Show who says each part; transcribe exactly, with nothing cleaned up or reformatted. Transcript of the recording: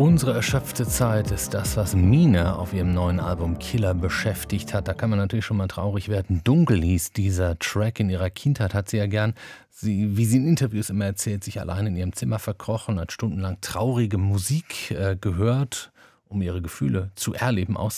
Speaker 1: Unsere erschöpfte Zeit ist das, was Mine auf ihrem neuen Album Killer beschäftigt hat. Da kann man natürlich schon mal traurig werden. Dunkel hieß dieser Track. In ihrer Kindheit hat sie ja gern, sie, wie sie in Interviews immer erzählt, sich allein in ihrem Zimmer verkrochen, hat stundenlang traurige Musik äh, gehört, um ihre Gefühle zu erleben, auszuprobieren.